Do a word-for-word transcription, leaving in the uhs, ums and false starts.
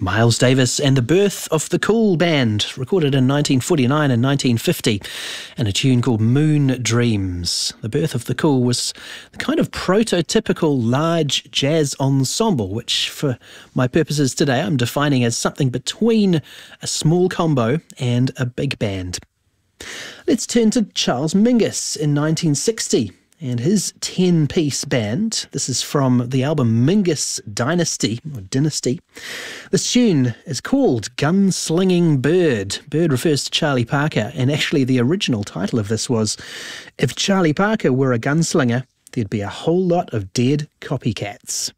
Miles Davis and the Birth of the Cool Band, recorded in nineteen forty-nine and nineteen fifty, and a tune called Moon Dreams. The Birth of the Cool was the kind of prototypical large jazz ensemble, which for my purposes today I'm defining as something between a small combo and a big band. Let's turn to Charles Mingus in nineteen sixty. And his ten-piece band. This is from the album Mingus Dynasty, or Dynasty. This tune is called Gunslinging Bird. Bird refers to Charlie Parker, and actually the original title of this was, If Charlie Parker Were a Gunslinger, There'd Be a Whole Lot of Dead Copycats.